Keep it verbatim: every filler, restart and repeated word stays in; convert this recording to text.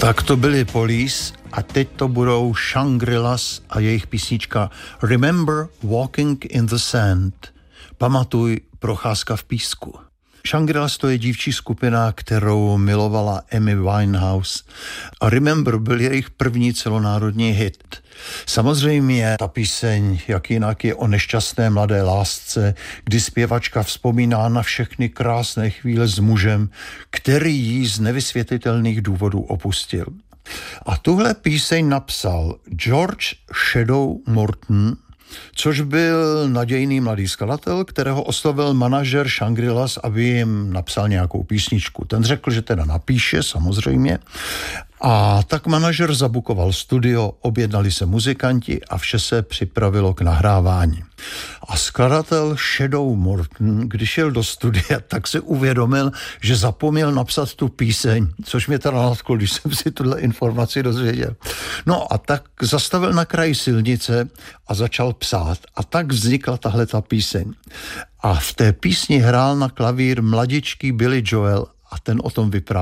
Tak to byli Police a teď to budou Shangri-Las a jejich písnička Remember Walking in the Sand. Pamatuj, procházka v písku. Shangri-Las to je dívčí skupina, kterou milovala Amy Winehouse a Remember byl jejich první celonárodní hit. Samozřejmě ta píseň, jak jinak, je o nešťastné mladé lásce, kdy zpěvačka vzpomíná na všechny krásné chvíle s mužem, který jí z nevysvětlitelných důvodů opustil. A tuhle píseň napsal George Shadow Morton, což byl nadějný mladý skladatel, kterého oslovil manažer Shangri-Las, aby jim napsal nějakou písničku. Ten řekl, že teda napíše, samozřejmě. A tak manažer zabukoval studio, objednali se muzikanti a vše se připravilo k nahrávání. A skladatel Shadow Morton, když šel do studia, tak se uvědomil, že zapomněl napsat tu píseň, což mě teda nadchlo, když jsem si tuhle informaci dozvěděl. No a tak zastavil na kraji silnice a začal psát. A tak vznikla tahle ta píseň. A v té písni hrál na klavír mladičký Billy Joel a ten o tom vyprávěl.